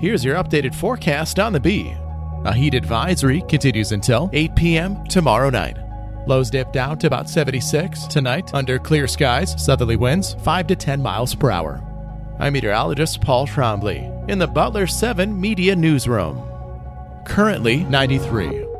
Here's your updated forecast on the B. A heat advisory continues until 8 p.m. tomorrow night. Lows dip down to about 76 tonight under clear skies, southerly winds 5 to 10 miles per hour. I'm meteorologist Paul Trombley in the Butler 7 Media Newsroom. Currently 93.